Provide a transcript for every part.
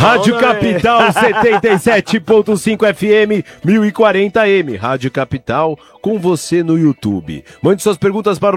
Rádio Capital 77.5 FM 1040M. Rádio Capital com você no YouTube. Mande suas perguntas para o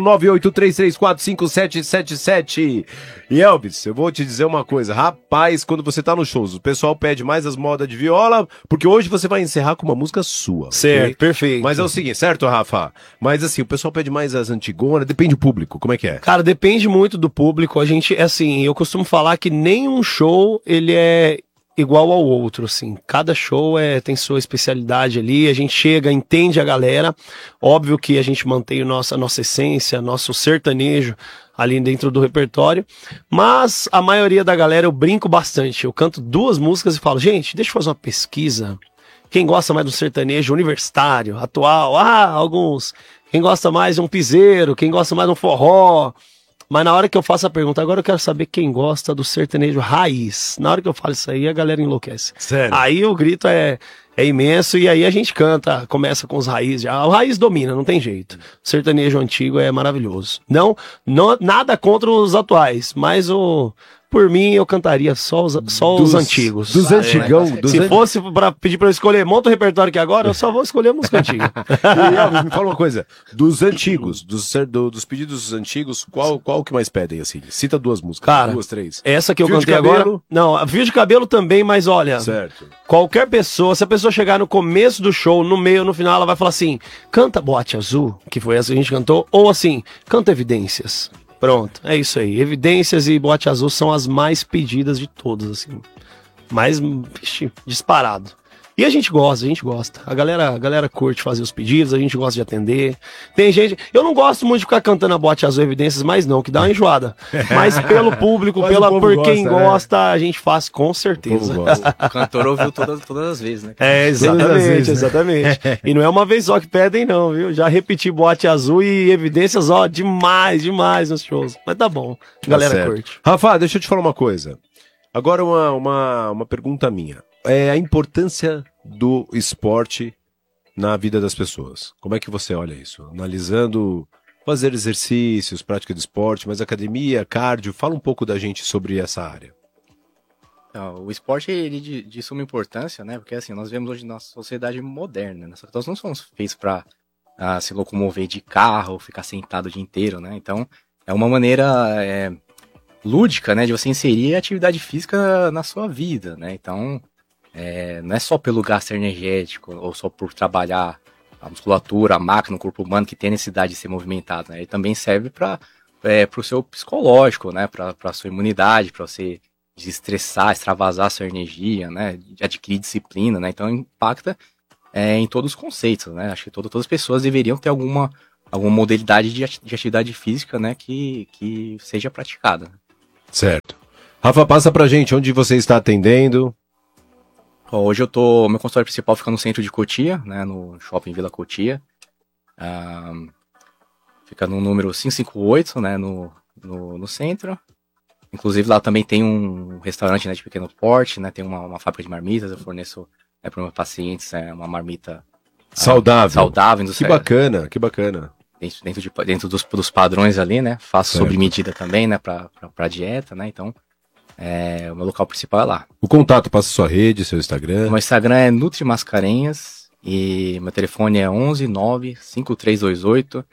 983345777. E Elvis, eu vou te dizer uma coisa. Rapaz, quando você tá nos shows, o pessoal pede mais as modas de viola, porque hoje você vai encerrar com uma música sua. Certo, okay? Perfeito. Mas é o seguinte, certo, Rafa? Mas assim, o pessoal pede mais as antigonas, depende do público, como é que é? Cara, depende muito do público. A gente, assim, eu costumo falar que nenhum show, ele é igual ao outro, assim. Cada show tem sua especialidade ali, a gente chega, entende a galera. Óbvio que a gente mantém a nossa essência, nosso sertanejo ali dentro do repertório, mas a maioria da galera eu brinco bastante. Eu canto 2 músicas e falo, gente, deixa eu fazer uma pesquisa. Quem gosta mais do sertanejo universitário, atual? Alguns. Quem gosta mais de um piseiro, quem gosta mais de um forró. Mas na hora que eu faço a pergunta, agora eu quero saber quem gosta do sertanejo raiz. Na hora que eu falo isso aí, a galera enlouquece. Sério? Aí o grito é imenso e aí a gente canta, começa com os raízes. O raiz domina, não tem jeito. O sertanejo antigo é maravilhoso. Não, nada contra os atuais, mas por mim eu cantaria só os antigos. Dos antigão. Se fosse pra pedir pra eu escolher, monta o repertório aqui agora, eu só vou escolher a música antiga. E Elvis, me fala uma coisa, dos antigos, dos pedidos antigos, qual que mais pedem, assim? Cita 2 músicas, cara, 2, 3. Essa que eu Fio de cantei cabelo? agora. Não, fio de cabelo também, mas olha, Certo. qualquer pessoa, se a pessoa chegar no começo do show, no meio, no final, ela vai falar assim, canta Boate Azul, que foi essa que a gente cantou, ou assim, canta Evidências. Pronto, é isso aí. Evidências e Boate Azul são as mais pedidas de todas, assim. Mais, disparado. E a gente gosta. A galera curte fazer os pedidos, a gente gosta de atender. Tem gente... Eu não gosto muito de ficar cantando a Boate Azul Evidências, mas não, que dá uma enjoada. Mas pelo público, por quem gosta, a gente faz com certeza. O cantor ouviu todas as vezes, né? Exatamente. E não é uma vez só que pedem, não, viu? Já repeti Boate Azul e Evidências, demais nos shows. Mas tá bom, a galera curte. Rafa, deixa eu te falar uma coisa. Agora uma pergunta minha. A importância do esporte na vida das pessoas. Como é que você olha isso? Analisando fazer exercícios, prática de esporte, mas academia, cardio, fala um pouco da gente sobre essa área. O esporte ele de suma importância, né? Porque assim, nós vemos hoje na sociedade moderna, né? Nós não somos feitos para se locomover de carro, ficar sentado o dia inteiro, né? Então, é uma maneira lúdica, né, de você inserir a atividade física na sua vida, né? Então, não é só pelo gasto energético ou só por trabalhar a musculatura, a máquina, o corpo humano que tem necessidade de ser movimentado, né? Ele também serve para o seu psicológico, né? Para a sua imunidade, para você desestressar, extravasar a sua energia, né? Adquirir disciplina, né? Então impacta em todos os conceitos, né? Acho que todas as pessoas deveriam ter alguma modalidade de atividade física, né? Que seja praticada. Certo. Rafa, passa pra gente onde você está atendendo. Hoje meu consultório principal fica no centro de Cotia, né, no Shopping Vila Cotia. Fica no número 558, né, no centro. Inclusive lá também tem um restaurante, né, de pequeno porte, né, tem uma fábrica de marmitas, eu forneço para meus pacientes uma marmita saudável, Que bacana. Dentro dos padrões ali, né, faço sob medida também, né, para dieta, né, então... o meu local principal é lá. O contato, passa sua rede, seu Instagram. Meu Instagram é Nutri Mascarenhas e meu telefone é 11 9 5328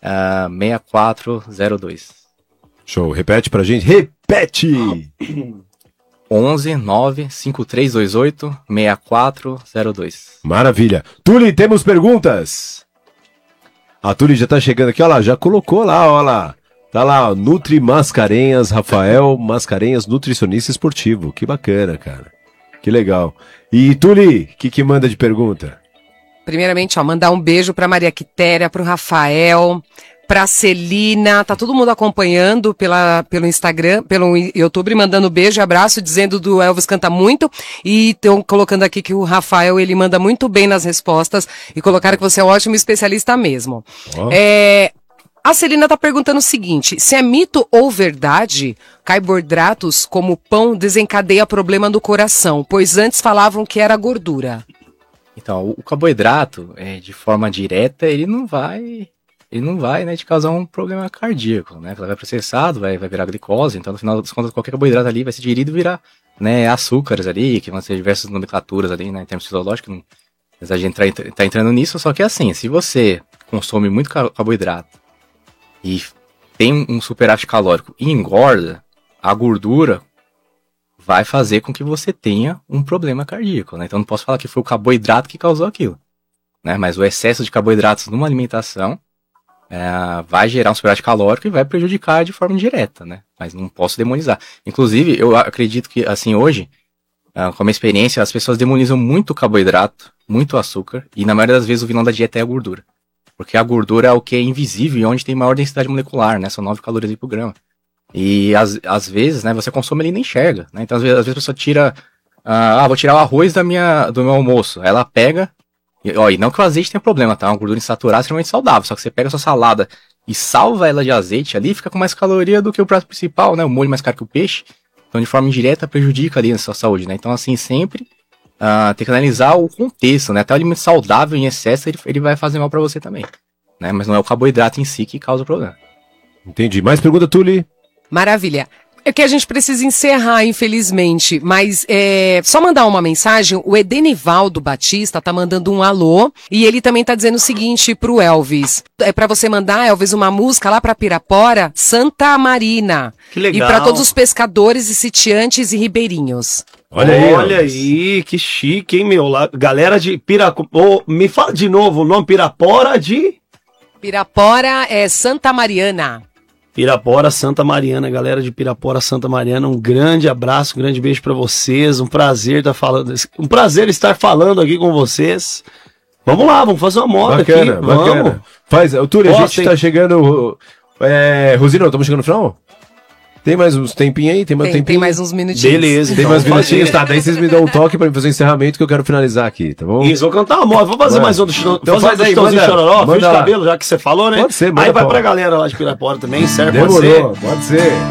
6402. Show, repete pra gente. Repete! 11 9 5328 6402. Maravilha. Tuli, temos perguntas? A Tuli já tá chegando aqui, ó lá, já colocou lá, ó lá. Tá lá, ó, Nutri Mascarenhas, Rafael Mascarenhas, nutricionista esportivo. Que bacana, cara. Que legal. E Tuli, que manda de pergunta? Primeiramente, mandar um beijo pra Maria Quitéria, pro Rafael, pra Celina. Tá todo mundo acompanhando pelo Instagram, pelo YouTube, mandando beijo e abraço, dizendo do Elvis canta muito. E estão colocando aqui que o Rafael, ele manda muito bem nas respostas. E colocaram que você é um ótimo especialista mesmo. Oh. A Celina tá perguntando o seguinte, se é mito ou verdade, carboidratos como pão desencadeia problema do coração, pois antes falavam que era gordura. Então, o carboidrato, de forma direta, ele não vai ele não vai, né, te causar um problema cardíaco, né? Ela vai processado, vai virar glicose, então no final das contas qualquer carboidrato ali vai ser digerido e virar, né, açúcares ali, que vão ser diversas nomenclaturas ali, né, em termos fisiológicos, não a gente tá entrando nisso, só que assim, se você consome muito carboidrato e tem um superávit calórico e engorda, a gordura vai fazer com que você tenha um problema cardíaco, né? Então não posso falar que foi o carboidrato que causou aquilo, né? Mas o excesso de carboidratos numa alimentação vai gerar um superávit calórico e vai prejudicar de forma indireta, né? Mas não posso demonizar. Inclusive, eu acredito que, assim, hoje, com a minha experiência, as pessoas demonizam muito carboidrato, muito açúcar, e na maioria das vezes o vilão da dieta é a gordura. Porque a gordura é o que é invisível e onde tem maior densidade molecular, né? São 9 calorias por grama. E às vezes, né, você consome ele e nem enxerga, né? Então às vezes a pessoa tira, vou tirar o arroz do meu almoço. Ela pega, e não que o azeite tenha problema, tá? Uma gordura insaturada é extremamente saudável, só que você pega a sua salada e salva ela de azeite ali, fica com mais caloria do que o prato principal, né? O molho mais caro que o peixe. Então de forma indireta prejudica ali a sua saúde, né? Então assim, sempre tem que analisar o contexto, né? Até o alimento saudável em excesso, ele vai fazer mal pra você também, né? Mas não é o carboidrato em si que causa o problema. Entendi. Mais pergunta, Tuli? Maravilha. É que a gente precisa encerrar, infelizmente, mas só mandar uma mensagem. O Edenivaldo Batista tá mandando um alô e ele também tá dizendo o seguinte pro Elvis. É pra você mandar, Elvis, uma música lá pra Pirapora, Santa Marina. Que legal. E pra todos os pescadores e sitiantes e ribeirinhos. Olha aí, que chique, hein, meu? Galera de Pirapora, me fala de novo o nome, Pirapora de... Pirapora é Santa Mariana. Pirapora, Santa Mariana, galera de Pirapora, Santa Mariana, um grande abraço, um grande beijo pra vocês, um prazer estar falando aqui com vocês. Vamos lá, vamos fazer uma moda aqui, bacana. vamos. Faz, Túlio, a gente tá chegando, Rosina, estamos chegando no final? Tem mais uns tempinhos aí? Tem mais uns minutinhos. Beleza, Tem então, mais minutinhos, tá? Daí vocês me dão um toque pra fazer o encerramento que eu quero finalizar aqui, tá bom? Isso, vou cantar uma moda. Vou fazer mais um do Chitãozinho. Então faz aí, Chitãozinho Chororó, fio de lá. cabelo, já que você falou, né? Pode ser, manda aí vai pra pra galera lá de Pirapora também, certo? Demorou, pode ser.